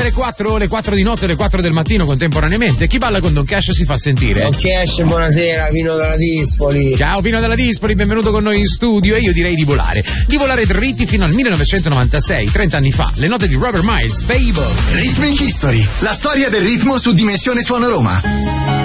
le 4 di notte e le 4 del mattino contemporaneamente. Chi balla con Don Cash si fa sentire. Don Cash, buonasera, Pino dalla Dispoli. Ciao Pino dalla Dispoli, benvenuto con noi in studio. E io direi di volare dritti fino al 1996, 30 anni fa. Le note di Robert Miles, Fable. Rhythmic History, la storia del ritmo su Dimensione Suono Roma.